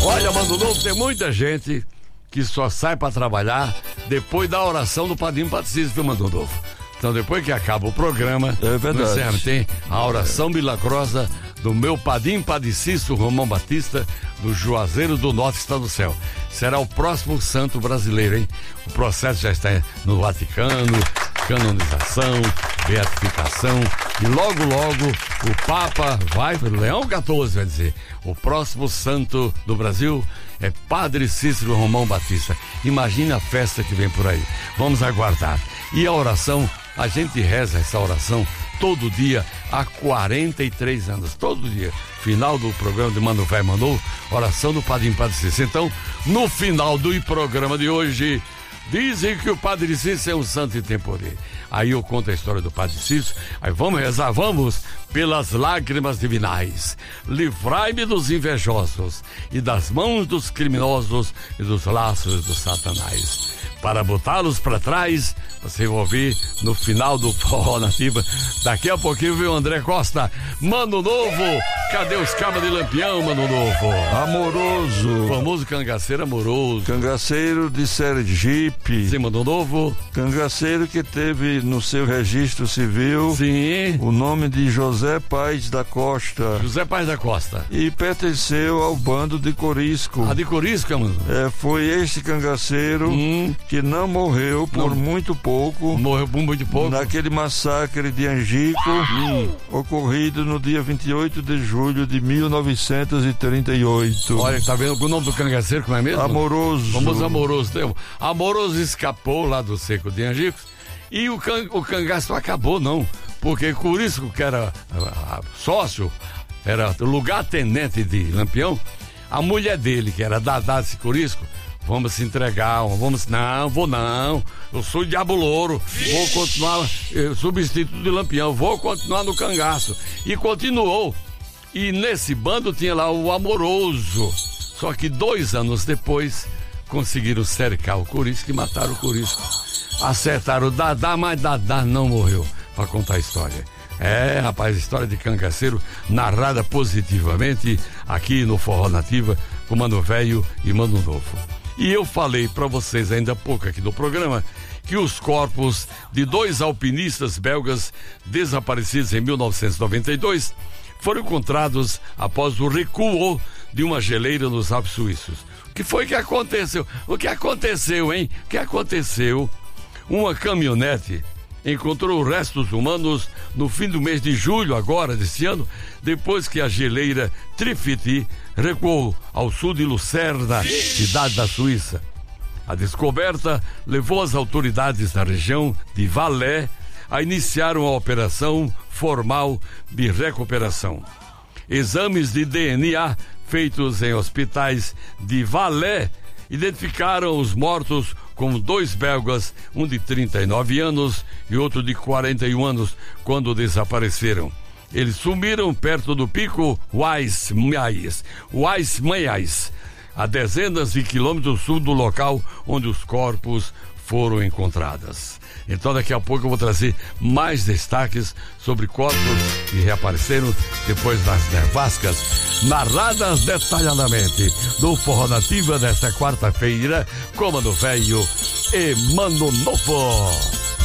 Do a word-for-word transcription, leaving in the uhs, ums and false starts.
Olha, Mano Novo, tem muita gente que só sai pra trabalhar depois da oração do Padrinho Patricício, viu, Mano Novo? Então, depois que acaba o programa, é verdade, tem a oração milagrosa do meu Padrinho Patricício Romão Batista, do Juazeiro do Norte, está no céu. Será o próximo santo brasileiro, hein? O processo já está no Vaticano, canonização, beatificação, e logo, logo o Papa vai, Leão quatorze vai dizer, o próximo santo do Brasil é Padre Cícero Romão Batista. Imagina a festa que vem por aí. Vamos aguardar. E a oração, a gente reza essa oração todo dia há quarenta e três anos, todo dia. Final do programa de Mano Velho Mandou, oração do Padrinho Padre Cícero. Então, no final do programa de hoje, dizem que o Padre Cícero é um santo e tem poder. Aí eu conto a história do Padre Cícero. Aí vamos rezar, vamos, pelas lágrimas divinais. Livrai-me dos invejosos e das mãos dos criminosos e dos laços dos satanás. Para botá-los para trás, você vai ouvir no final do Forró Nativa. Daqui a pouquinho vem o André Costa. Mano Novo, cadê os cabas de Lampião, Mano Novo? Amoroso. O famoso cangaceiro amoroso. Cangaceiro de Sergipe. Sim, Mano Novo. Cangaceiro que teve no seu registro civil, sim, o nome de José Paes da Costa. José Paes da Costa. E pertenceu ao bando de Corisco. Ah, de Corisco, mano? É, foi este cangaceiro hum. que não morreu por não. muito pouco. Morreu por muito pouco. Naquele massacre de Angico, hum. ocorrido no dia vinte e oito de julho de mil novecentos e trinta e oito. Olha, tá vendo o nome do cangaceiro, como é mesmo? Amoroso. Vamos Amoroso. Amoroso escapou lá do seco de Angico. E o, can, o cangaço acabou, não, porque Corisco, que era a, a, sócio, era lugar-tenente de Lampião, a mulher dele, que era Dadá de Corisco, vamos se entregar, vamos, não, vou não, eu sou Diabo Louro, vou continuar, eh, substituto de Lampião, vou continuar no cangaço. E continuou, e nesse bando tinha lá o Amoroso, só que dois anos depois, conseguiram cercar o Corisco e mataram o Corisco. Acertaram o Dadá, mas Dadá não morreu para contar a história. É, rapaz, história de cangaceiro narrada positivamente aqui no Forró Nativa com Mano Velho e Mano Novo. E eu falei para vocês ainda há pouco aqui no programa que os corpos de dois alpinistas belgas desaparecidos em mil novecentos e noventa e dois foram encontrados após o recuo de uma geleira nos Alpes suíços. O que foi que aconteceu? O que aconteceu, hein? O que aconteceu? Uma caminhonete encontrou restos humanos no fim do mês de julho agora desse ano, depois que a geleira Trifiti recuou ao sul de Lucerna, cidade da Suíça. A descoberta levou as autoridades da região de Valais a iniciar uma operação formal de recuperação. Exames de D N A feitos em hospitais de Valais identificaram os mortos como dois belgas, um de trinta e nove anos e outro de quarenta e um anos, quando desapareceram. Eles sumiram perto do pico Weissmais, Weissmais, a dezenas de quilômetros sul do local onde os corpos foram encontrados. Então daqui a pouco eu vou trazer mais destaques sobre corpos que reapareceram depois das nevascas, narradas detalhadamente do Forró Nativa desta quarta-feira, com Mano Velho e Mano Novo.